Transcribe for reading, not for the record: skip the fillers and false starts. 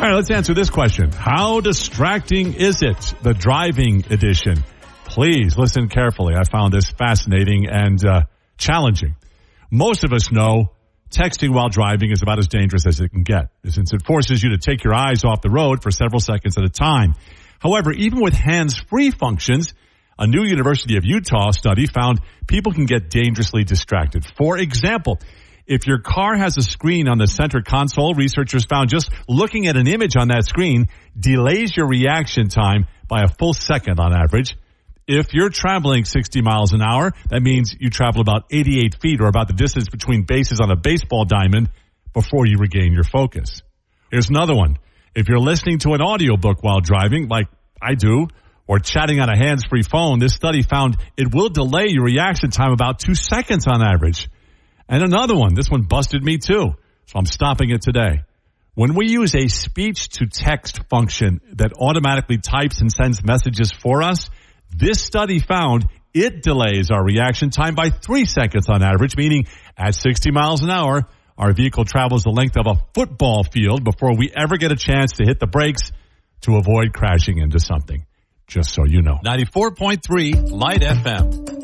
right, let's answer this question. How distracting is it? The driving edition. Please listen carefully. I found this fascinating and challenging. Most of us know texting while driving is about as dangerous as it can get, since it forces you to take your eyes off the road for several seconds at a time. However, even with hands-free functions, a new University of Utah study found people can get dangerously distracted. For example, if your car has a screen on the center console, researchers found just looking at an image on that screen delays your reaction time by a full second on average. If you're traveling 60 miles an hour, that means you travel about 88 feet or about the distance between bases on a baseball diamond before you regain your focus. Here's another one. If you're listening to an audiobook while driving, like I do, or chatting on a hands-free phone, this study found it will delay your reaction time about 2 seconds on average. And another one, this one busted me too, so I'm stopping it today. When we use a speech-to-text function that automatically types and sends messages for us, this study found it delays our reaction time by 3 seconds on average, meaning at 60 miles an hour, our vehicle travels the length of a football field before we ever get a chance to hit the brakes to avoid crashing into something. Just so you know. 94.3 Light FM.